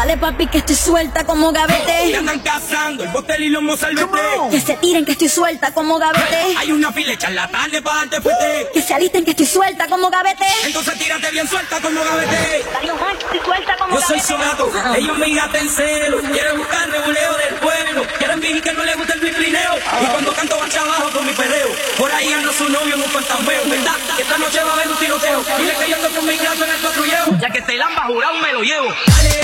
Dale papi que estoy suelta como gavete. Me andan cazando el botel y los mozalbete. Que se tiren que estoy suelta como gavete. Hay una fila hecha en la tarde para darte fuerte. Que se alisten que estoy suelta como gavete. Entonces tírate bien suelta como gavete. Dale Omar que estoy suelta como Yo soy gavete. Sonato, ellos me gaten celo. Quieren buscar reguleo del pueblo. Quieren fingir que no les gusta el piplineo. Y cuando canto van abajo con mi perreo. Por ahí anda su novio en un fantasmeo. ¿Verdad? Que esta noche va a haber un tiroteo. Dile que yo ando con mi gato en el patrulleo. Ya que te lamba jurado me lo llevo. Dale.